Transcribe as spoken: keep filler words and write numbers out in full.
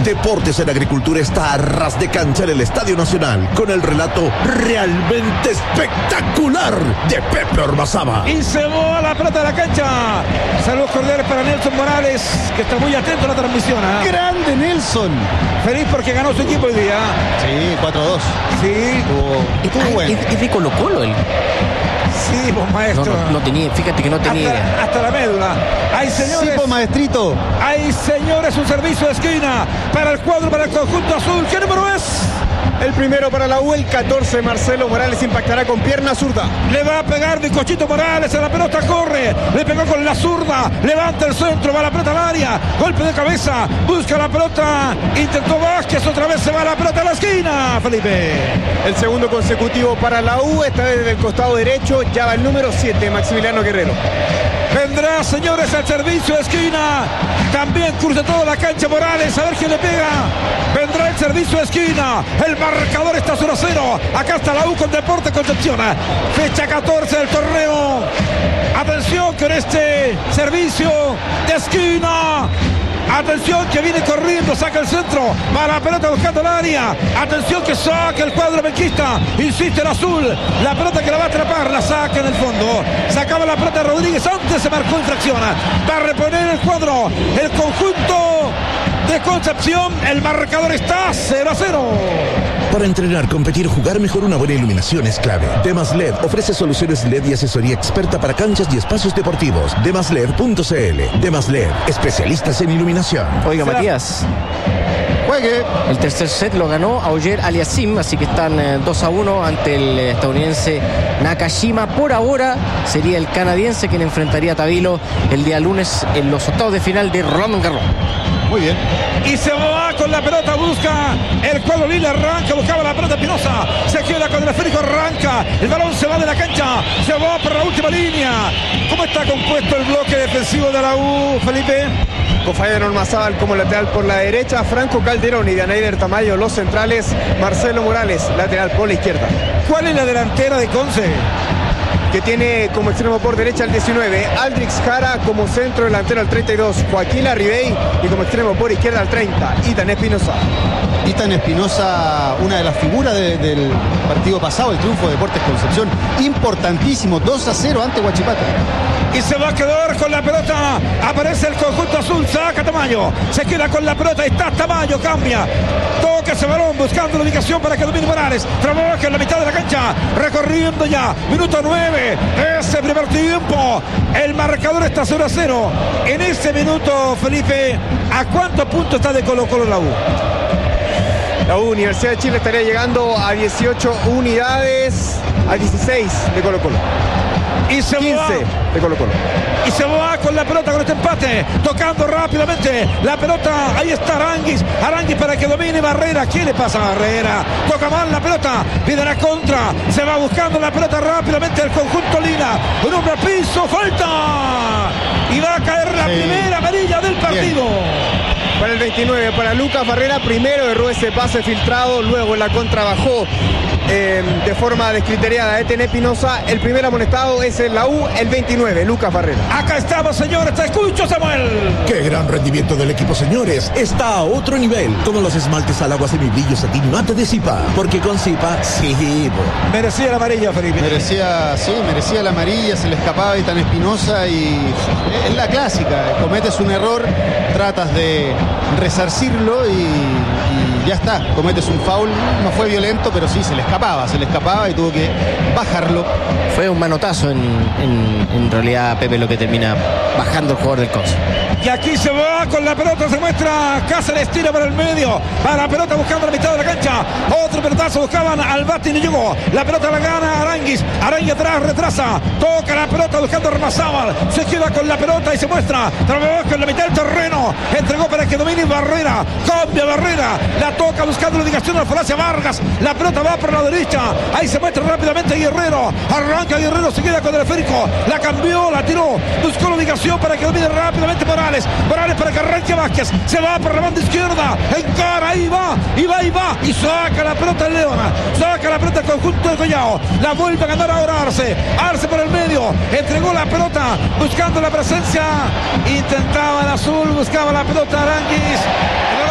Deportes en Agricultura está a ras de cancha en el Estadio Nacional con el relato realmente espectacular de Pepe Ormazábal. Y se va la pelota de la cancha. Saludos cordiales para Nelson Morales, que está muy atento a la transmisión. ¿eh? Grande Nelson. Feliz porque ganó su equipo hoy día. Sí, cuatro a dos. Sí. Estuvo, estuvo Ay, bueno. es, es de Colo Colo él. Sí, pues maestro. No, no, no tenía, fíjate que no tenía hasta, idea. hasta la médula. Hay señores. Sí, pues, maestrito. Hay señores, un servicio de esquina para el cuadro, para el conjunto azul. ¿Qué número es? El primero para la U, el catorce, Marcelo Morales impactará con pierna zurda. Le va a pegar Bizcochito Morales, a la pelota corre, le pegó con la zurda, levanta el centro, va la pelota al área, golpe de cabeza, busca la pelota, intentó Vázquez, otra vez se va la pelota a la esquina, Felipe. El segundo consecutivo para la U, esta vez desde el costado derecho, ya va el número siete, Maximiliano Guerrero. Vendrá, señores, el servicio de esquina. También cruza toda la cancha Morales. A ver quién le pega. Vendrá el servicio de esquina. El marcador está cero a cero. Acá está la U con Deportes Concepción. Fecha catorce del torneo. Atención con este servicio de esquina. Atención que viene corriendo, saca el centro, va la pelota buscando el área. Atención que saca el cuadro benquista. Insiste el azul, la pelota que la va a atrapar, la saca en el fondo. Sacaba la pelota Rodríguez, antes se marcó infracción. Va a reponer el cuadro, el conjunto de Concepción. El marcador está cero a cero. Para entrenar, competir, jugar mejor, una buena iluminación es clave. Demas L E D ofrece soluciones L E D y asesoría experta para canchas y espacios deportivos. demas led punto c l. Demas L E D, especialistas en iluminación. Oiga, Matías, Juegue. el tercer set lo ganó Auger Aliassime, así que están eh, dos a uno ante el estadounidense Nakashima. Por ahora sería el canadiense quien enfrentaría a Tabilo el día lunes en los octavos de final de Roland Garros. Muy bien. Y se va con la pelota, busca el cuadro Lila, arranca, buscaba la pelota Espinosa, se queda con el esférico, arranca, el balón se va de la cancha, se va por la última línea. ¿Cómo está compuesto el bloque defensivo de la U, Felipe? Con Fabián Ormazábal como lateral por la derecha, Franco Calderón y Danaider Tamayo los centrales, Marcelo Morales lateral por la izquierda. ¿Cuál es la delantera de Conce? Que tiene como extremo por derecha el diecinueve, Aldrix Jara, como centro delantero al treinta y dos, Joaquín Arribey, y como extremo por izquierda al treinta, Itan Espinosa. Itan Espinosa, una de las figuras de, del partido pasado, el triunfo de Deportes Concepción, importantísimo, dos a cero ante Huachipato. Y se va a quedar con la pelota, aparece el conjunto azul, saca Tamayo, se queda con la pelota, está Tamayo, cambia, toca ese balón buscando la ubicación para que domine Morales, trabaja en la mitad de la cancha, recorriendo ya, minuto nueve, ese primer tiempo, el marcador está cero a cero, en ese minuto, Felipe, ¿a cuántos puntos está de Colo Colo la U? La U, Universidad de Chile, estaría llegando a dieciocho unidades, a dieciséis de Colo Colo. Y se quince va. de Colo Colo. Y se va con la pelota con este empate, tocando rápidamente la pelota, ahí está Aranguis, Aranguis para que domine Barrera. ¿Qué le pasa a Barrera? Toca mal la pelota, viene la contra, se va buscando la pelota rápidamente el conjunto Lila, un hombre al piso, falta, y va a caer la sí. primera amarilla del partido. Bien. Para el veintinueve, para Lucas Barrera, primero erró ese pase filtrado, luego en la contra bajó eh, de forma descriteriada Eten Espinosa. El primer amonestado es en la U, el veintinueve, Lucas Barrera. Acá estamos, señores, te escucho, Samuel. ¡Qué gran rendimiento del equipo, señores! Está a otro nivel, como los esmaltes al agua semibrillo satín mate de Zipa, porque con Zipa, sí, bo. Merecía la amarilla, Felipe. Merecía, sí, merecía la amarilla, se le escapaba Itan Espinosa y es la clásica, cometes un error, tratas de resarcirlo y, y ya está, cometes un foul, no fue violento, pero sí, se le escapaba, se le escapaba y tuvo que bajarlo. Fue un manotazo en, en, en realidad, Pepe, lo que termina bajando el jugador del Conce. Y aquí se va con la pelota, se muestra Cáceres, tira para el medio, para la pelota buscando la mitad de la cancha, otro pelotazo, buscaban al bate y no llegó, la pelota la gana Aranguis, Aranguis atrás, retrasa, toca la pelota buscando a Ormazábal, se queda con la pelota y se muestra, trabaja en la mitad del terreno, entregó para que domine Barrera, cambia Barrera, la toca buscando la indicación de Falacia Vargas, la pelota va por la derecha, ahí se muestra rápidamente Guerrero, arranca Guerrero, se queda con el esférico, la cambió, la tiró, buscó la ubicación para que domine rápidamente Morales, Morales para que arranque Vázquez, se va por la banda izquierda, encara, ahí va, y va, y va, y saca la pelota el Leona, saca la pelota el conjunto de Collao, la vuelve a ganar ahora Arce, Arce por el medio, entregó la pelota, buscando la presencia, intentaba el azul, buscaba la pelota Aranguis,